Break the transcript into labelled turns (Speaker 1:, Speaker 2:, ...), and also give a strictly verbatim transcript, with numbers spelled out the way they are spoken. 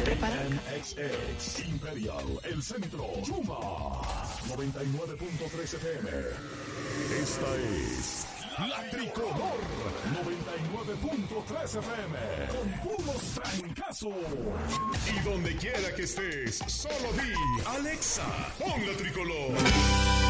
Speaker 1: prepara.
Speaker 2: M X X, Imperial, El Centro, Yuma, noventa y nueve punto tres F M. Esta es La Tricolor, noventa y nueve punto tres F M, con puros trancazos. Y donde quiera que estés, solo di, Alexa, pon La Tricolor.